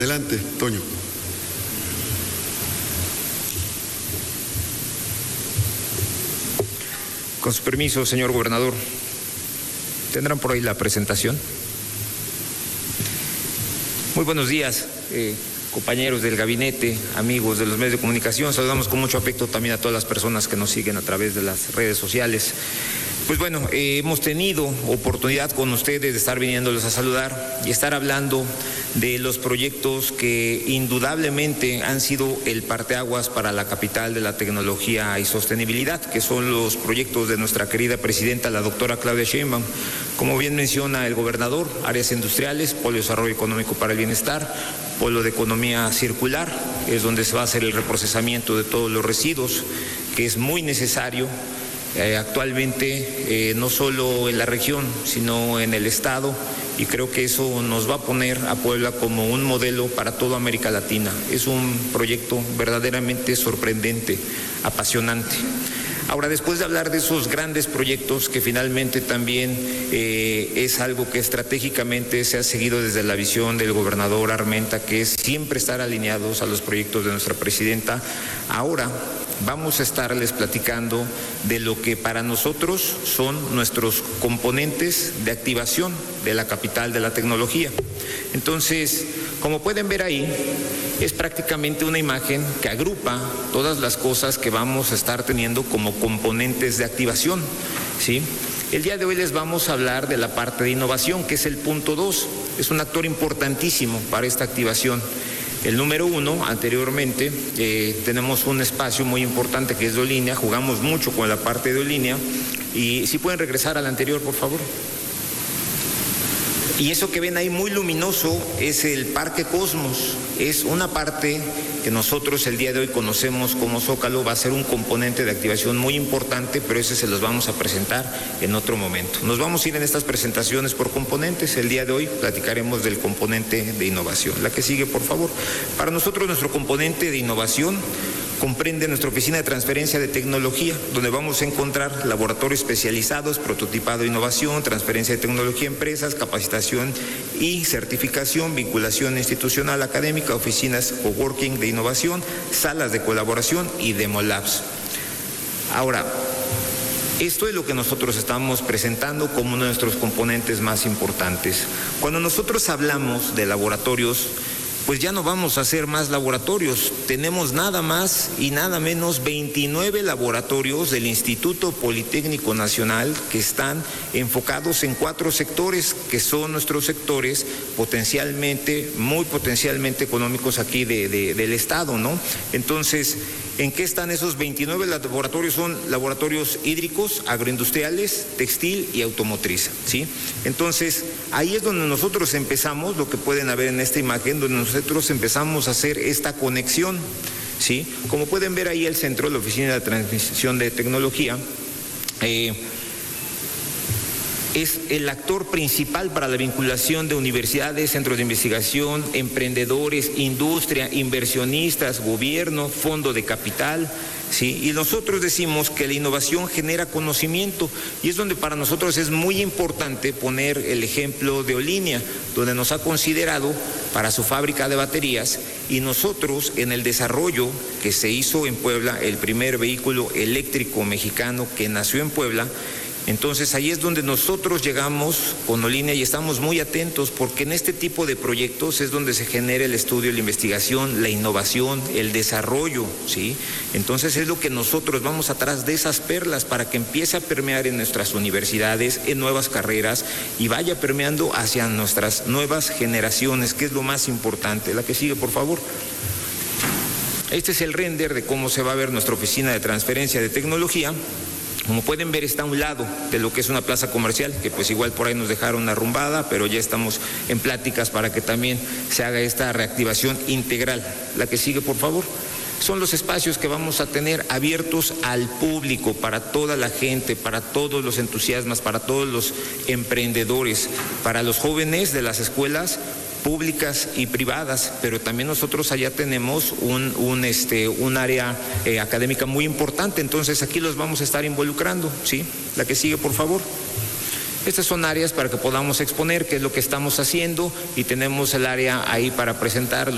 Adelante, Toño. Con su permiso, señor gobernador, ¿tendrán por ahí la presentación? Muy buenos días, compañeros del gabinete, amigos de los medios de comunicación. Saludamos con mucho afecto también a todas las personas que nos siguen a través de las redes sociales. Pues bueno, hemos tenido oportunidad con ustedes de estar viniéndoles a saludar y estar hablando de los proyectos que indudablemente han sido el parteaguas para la capital de la tecnología y sostenibilidad, que son los proyectos de nuestra querida presidenta, la doctora Claudia Sheinbaum. Como bien menciona el gobernador, áreas industriales, polo de desarrollo económico para el bienestar, polo de economía circular, es donde se va a hacer el reprocesamiento de todos los residuos, que es muy necesario. Actualmente no solo en la región, sino en el estado, y creo que eso nos va a poner a Puebla como un modelo para toda América Latina. Es un proyecto verdaderamente sorprendente, apasionante. Ahora, después de hablar de esos grandes proyectos que finalmente también es algo que estratégicamente se ha seguido desde la visión del gobernador Armenta, que es siempre estar alineados a los proyectos de nuestra presidenta, ahora vamos a estarles platicando de lo que para nosotros son nuestros componentes de activación de la capital de la tecnología. Entonces, como pueden ver ahí, es prácticamente una imagen que agrupa todas las cosas que vamos a estar teniendo como componentes de activación, ¿sí? El día de hoy les vamos a hablar de la parte de innovación, que es el punto 2. Es un actor importantísimo para esta activación. El número 1, anteriormente, tenemos un espacio muy importante que es de Olínea, jugamos mucho con la parte de Olínea, y si pueden regresar al anterior, por favor. Y eso que ven ahí muy luminoso es el Parque Cosmos, es una parte que nosotros el día de hoy conocemos como Zócalo, va a ser un componente de activación muy importante, pero ese se los vamos a presentar en otro momento. Nos vamos a ir en estas presentaciones por componentes. El día de hoy platicaremos del componente de innovación. La que sigue, por favor. Para nosotros, nuestro componente de innovación comprende nuestra oficina de transferencia de tecnología, donde vamos a encontrar laboratorios especializados, prototipado de innovación, transferencia de tecnología a empresas, capacitación y certificación, vinculación institucional académica, oficinas coworking de innovación, salas de colaboración y demo labs. Ahora, esto es lo que nosotros estamos presentando como uno de nuestros componentes más importantes. Cuando nosotros hablamos de laboratorios, pues ya no vamos a hacer más laboratorios. Tenemos nada más y nada menos 29 laboratorios del Instituto Politécnico Nacional que están enfocados en 4 sectores, que son nuestros sectores muy potencialmente económicos aquí del Estado, ¿no? Entonces, ¿en qué están esos 29 laboratorios? Son laboratorios hídricos, agroindustriales, textil y automotriz, ¿sí? Entonces, ahí es donde nosotros empezamos, lo que pueden ver en esta imagen, donde nosotros empezamos a hacer esta conexión, ¿sí? Como pueden ver ahí el centro, la oficina de transmisión de tecnología, es el actor principal para la vinculación de universidades, centros de investigación, emprendedores, industria, inversionistas, gobierno, fondo de capital, ¿sí? Y nosotros decimos que la innovación genera conocimiento, y es donde para nosotros es muy importante poner el ejemplo de Olínea, donde nos ha considerado para su fábrica de baterías, y nosotros en el desarrollo que se hizo en Puebla, el primer vehículo eléctrico mexicano que nació en Puebla. Entonces ahí es donde nosotros llegamos con Olínea y estamos muy atentos, porque en este tipo de proyectos es donde se genera el estudio, la investigación, la innovación, el desarrollo, ¿sí? Entonces es lo que nosotros vamos atrás de esas perlas para que empiece a permear en nuestras universidades, en nuevas carreras, y vaya permeando hacia nuestras nuevas generaciones, que es lo más importante. La que sigue, por favor. Este es el render de cómo se va a ver nuestra oficina de transferencia de tecnología. Como pueden ver, está a un lado de lo que es una plaza comercial, que pues igual por ahí nos dejaron arrumbada, pero ya estamos en pláticas para que también se haga esta reactivación integral. La que sigue, por favor. Son los espacios que vamos a tener abiertos al público, para toda la gente, para todos los entusiasmas, para todos los emprendedores, para los jóvenes de las escuelas públicas y privadas, pero también nosotros allá tenemos un área académica muy importante, entonces aquí los vamos a estar involucrando, ¿sí? La que sigue, por favor. Estas son áreas para que podamos exponer qué es lo que estamos haciendo, y tenemos el área ahí para presentar